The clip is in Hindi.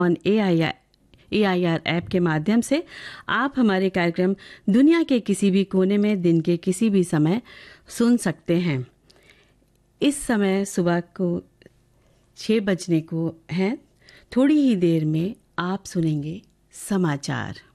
ऑन AIR ऐप के माध्यम से आप हमारे कार्यक्रम दुनिया के किसी भी कोने में दिन के किसी भी समय सुन सकते हैं। इस समय सुबह को 6 बजने को है। थोड़ी ही देर में आप सुनेंगे समाचार।